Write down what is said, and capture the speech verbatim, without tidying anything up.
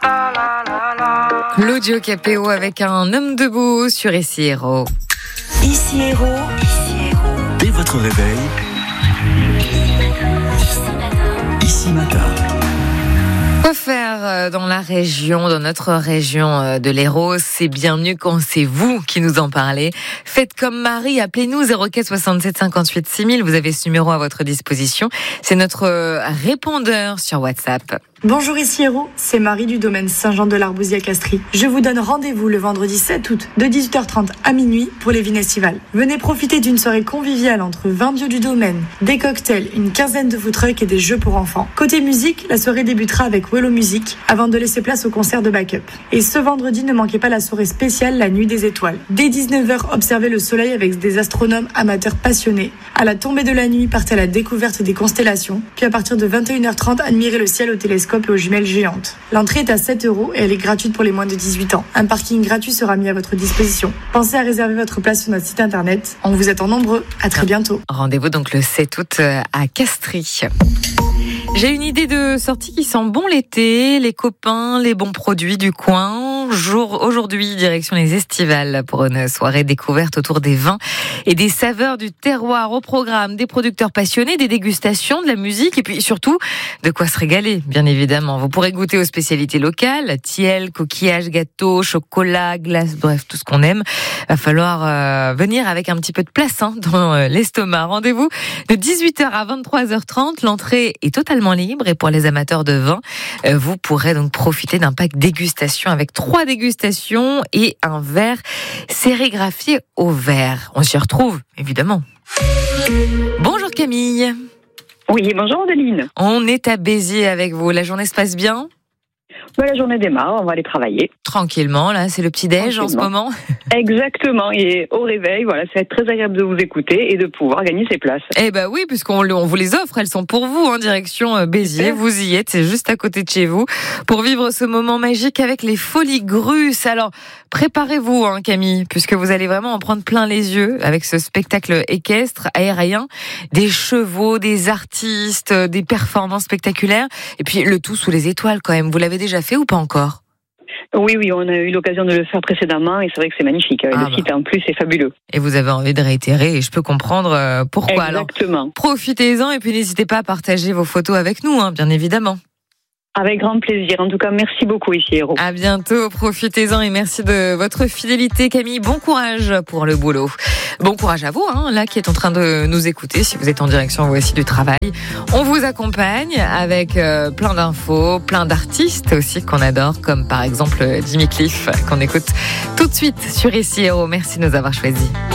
Claudio Capéo avec un homme debout sur Ici Héros. Ici Héros. Ici Héros. Dès votre réveil. Ici Matin. Quoi faire dans la région, dans notre région de l'Hérault? C'est bien mieux quand c'est vous qui nous en parlez. Faites comme Marie, appelez-nous zéro quatre soixante-sept cinquante-huit six mille. Vous avez ce numéro à votre disposition. C'est notre répondeur sur WhatsApp. Bonjour, ici Héros, c'est Marie du domaine Saint-Jean-de-l'Arbousier à Castries. Je vous donne rendez-vous le vendredi sept août de dix-huit heures trente à minuit pour les vignes estivales. Venez profiter d'une soirée conviviale entre vins bio du domaine, des cocktails, une quinzaine de food trucks et des jeux pour enfants. Côté musique, la soirée débutera avec Wello Music avant de laisser place au concert de backup. Et ce vendredi, ne manquez pas la soirée spéciale La Nuit des Étoiles. Dès dix-neuf heures, observez le soleil avec des astronomes amateurs passionnés. À la tombée de la nuit, partez à la découverte des constellations. Puis à partir de vingt et une heures trente, admirez le ciel au télescope et aux jumelles géantes. L'entrée est à sept euros et elle est gratuite pour les moins de dix-huit ans. Un parking gratuit sera mis à votre disposition. Pensez à réserver votre place sur notre site internet. On vous attend nombreux. À très bientôt. Rendez-vous donc le sept août à Castries. J'ai une idée de sortie qui sent bon l'été, les copains, les bons produits du coin. Jour, aujourd'hui, direction les Estivales pour une soirée découverte autour des vins et des saveurs du terroir. Au programme, des producteurs passionnés, des dégustations, de la musique et puis surtout de quoi se régaler, bien évidemment. Vous pourrez goûter aux spécialités locales, tiel, coquillages, gâteaux, chocolat, glace, bref, tout ce qu'on aime. Va falloir euh, venir avec un petit peu de place hein, dans euh, l'estomac. Rendez-vous de dix-huit heures à vingt-trois heures trente. L'entrée est totalement libre et pour les amateurs de vin, euh, vous pourrez donc profiter d'un pack dégustation avec trois dégustations et un verre sérigraphié au verre. On s'y retrouve, évidemment. Bonjour Camille. Oui, bonjour Adeline. On est à Béziers avec vous. La journée se passe bien ? Bah, la journée démarre, on va aller travailler. Tranquillement, là, c'est le petit-déj en ce moment. Exactement, et au réveil, voilà, ça va être très agréable de vous écouter et de pouvoir gagner ses places. Eh ben oui, puisqu'on on vous les offre, elles sont pour vous, hein, direction Béziers, vous y êtes, c'est juste à côté de chez vous, pour vivre ce moment magique avec les Folies Grusses. Alors, préparez-vous, hein, Camille, puisque vous allez vraiment en prendre plein les yeux avec ce spectacle équestre, aérien, des chevaux, des artistes, des performances spectaculaires, et puis le tout sous les étoiles quand même. Vous l'avez déjà fait ou pas encore ? Oui, oui, on a eu l'occasion de le faire précédemment et c'est vrai que c'est magnifique. Ah le bah. site en plus est fabuleux. Et vous avez envie de réitérer et je peux comprendre pourquoi. Exactement. Alors, profitez-en et puis n'hésitez pas à partager vos photos avec nous, hein, bien évidemment. Avec grand plaisir. En tout cas, merci beaucoup ici, Héros. À bientôt, profitez-en et merci de votre fidélité, Camille. Bon courage pour le boulot. Bon courage à vous, hein, là, qui êtes en train de nous écouter. Si vous êtes en direction, vous aussi, du travail. On vous accompagne avec euh, plein d'infos, plein d'artistes aussi qu'on adore, comme par exemple Jimmy Cliff, qu'on écoute tout de suite sur Ici Héros. Merci de nous avoir choisis.